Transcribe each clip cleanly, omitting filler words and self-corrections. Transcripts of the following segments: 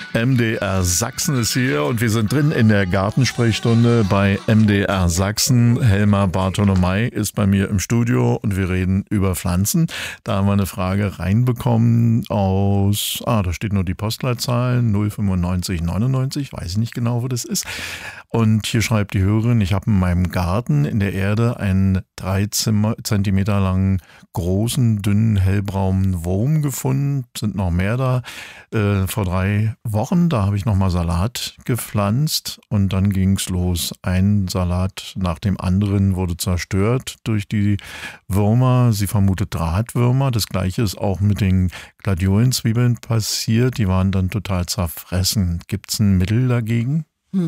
MDR Sachsen ist hier und wir sind drin in der Gartensprechstunde bei MDR Sachsen. Helma Bartolomei ist bei mir im Studio und wir reden über Pflanzen. Da haben wir eine Frage reinbekommen aus, da steht nur die Postleitzahl 09599, weiß ich nicht genau, wo das ist. Und hier schreibt die Hörerin, ich habe in meinem Garten in der Erde einen 3 Zentimeter langen, großen, dünnen, hellbraunen Wurm gefunden. Sind noch mehr da. Vor 3 Wochen, da habe ich nochmal Salat gepflanzt und dann ging es los. Ein Salat nach dem anderen wurde zerstört durch die Würmer. Sie vermutet Drahtwürmer. Das Gleiche ist auch mit den Gladiolenzwiebeln passiert. Die waren dann total zerfressen. Gibt es ein Mittel dagegen?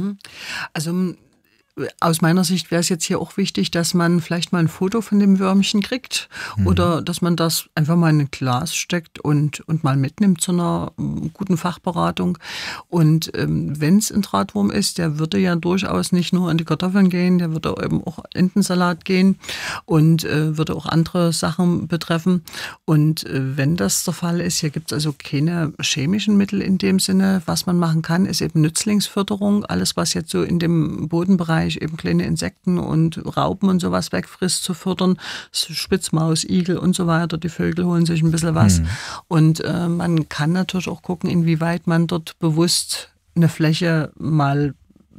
Also aus meiner Sicht wäre es jetzt hier auch wichtig, dass man vielleicht mal ein Foto von dem Würmchen kriegt oder dass man das einfach mal in ein Glas steckt und mal mitnimmt zu einer guten Fachberatung. Und wenn es ein Drahtwurm ist, der würde ja durchaus nicht nur in die Kartoffeln gehen, der würde eben auch in den Salat gehen und würde auch andere Sachen betreffen. Und wenn das der Fall ist, hier gibt es also keine chemischen Mittel in dem Sinne. Was man machen kann, ist eben Nützlingsfütterung. Alles, was jetzt so in dem Bodenbereich eben kleine Insekten und Raupen und sowas wegfrisst, zu fördern. Spitzmaus, Igel und so weiter. Die Vögel holen sich ein bisschen was. Und man kann natürlich auch gucken, inwieweit man dort bewusst eine Fläche mal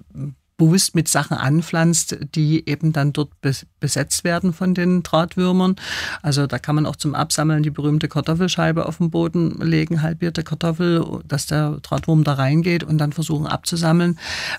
bewusst mit Sachen anpflanzt, die eben dann dort besetzt werden von den Drahtwürmern. Also da kann man auch zum Absammeln die berühmte Kartoffelscheibe auf den Boden legen, halbierte Kartoffel, dass der Drahtwurm da reingeht und dann versuchen abzusammeln.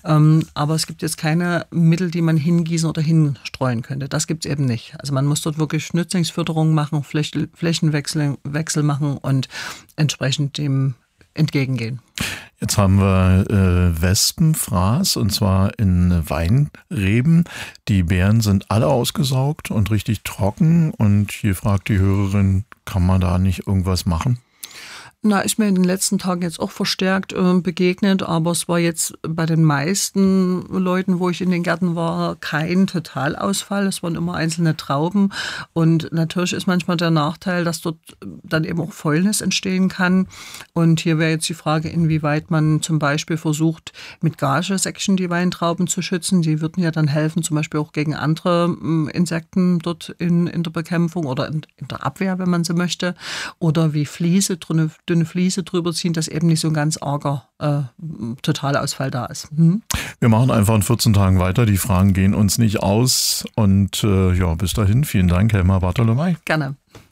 Aber es gibt jetzt keine Mittel, die man hingießen oder hinstreuen könnte. Das gibt es eben nicht. Also man muss dort wirklich Nützlingsfütterung machen, Flächenwechsel machen und entsprechend dem entgegengehen. Jetzt haben wir Wespenfraß und zwar in Weinreben. Die Beeren sind alle ausgesaugt und richtig trocken. Und hier fragt die Hörerin, kann man da nicht irgendwas machen? Na, ist mir in den letzten Tagen jetzt auch verstärkt begegnet, aber es war jetzt bei den meisten Leuten, wo ich in den Gärten war, kein Totalausfall. Es waren immer einzelne Trauben und natürlich ist manchmal der Nachteil, dass dort dann eben auch Fäulnis entstehen kann. Und hier wäre jetzt die Frage, inwieweit man zum Beispiel versucht, mit Gagesäckchen die Weintrauben zu schützen. Die würden ja dann helfen, zum Beispiel auch gegen andere Insekten dort in der Bekämpfung oder in der Abwehr, wenn man so möchte. Oder wie Fliese, dünne Fliese drüber ziehen, dass eben nicht so ein ganz arger Totalausfall da ist. Wir machen einfach in 14 Tagen weiter. Die Fragen gehen uns nicht aus. Und bis dahin, vielen Dank, Helma Bartolomei. Gerne.